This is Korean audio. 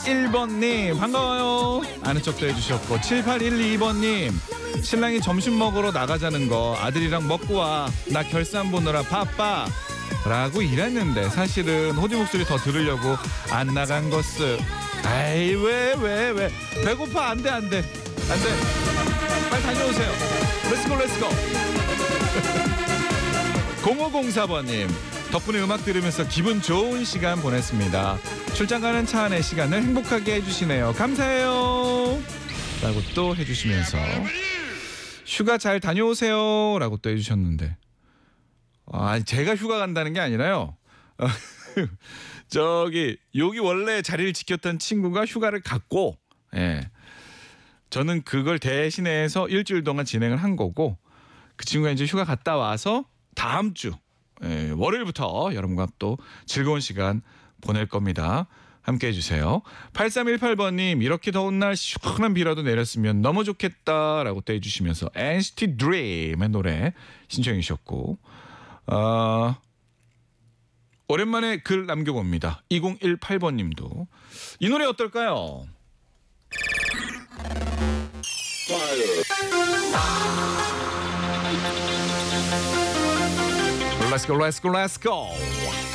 8112번님 반가워요. 아는 척도 해주셨고 7812번님 신랑이 점심 먹으러 나가자는 거 아들이랑 먹고 와. 나 결산 보느라 바빠. 라고 일했는데 사실은 호디 목소리 더 들으려고 안 나간 것을. 아이 왜 배고파. 안돼 빨리 다녀오세요. 렛츠고 0504번님 덕분에 음악 들으면서 기분 좋은 시간 보냈습니다. 출장 가는 차 안의 시간을 행복하게 해주시네요. 감사해요. 라고 또 해주시면서 휴가 잘 다녀오세요. 라고 또 해주셨는데 제가 휴가 간다는 게 아니라요. 여기 원래 자리를 지켰던 친구가 휴가를 갔고 저는 그걸 대신해서 일주일 동안 진행을 한 거고 그 친구가 이제 휴가 갔다 와서 다음 주 월요일부터 여러분과 또 즐거운 시간 보낼 겁니다. 함께 해주세요. 8318번님 이렇게 더운 날 시원한 비라도 내렸으면 너무 좋겠다라고 또 해주시면서 NCT DREAM의 노래 신청해 주셨고 오랜만에 글 남겨봅니다. 2018번님도 이 노래 어떨까요? Let's go.